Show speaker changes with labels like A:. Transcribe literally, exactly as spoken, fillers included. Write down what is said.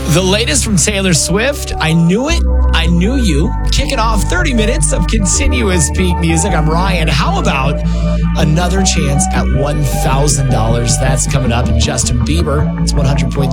A: The latest from Taylor Swift, I Knew It, I Knew You. Kicking off thirty minutes of continuous peak music. I'm Ryan. How about another chance at one thousand dollars? That's coming up. And Justin Bieber, it's one hundred point three.